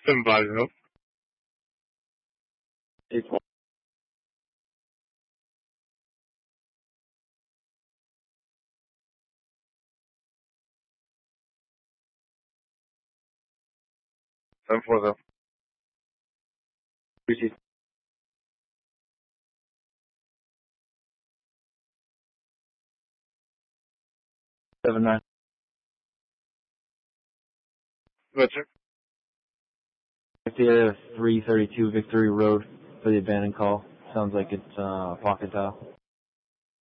Somebody else. It's 740. Appreciate 79. Butcher. It's the 332 Victory Road for the abandoned call. Sounds like it's pocket dial.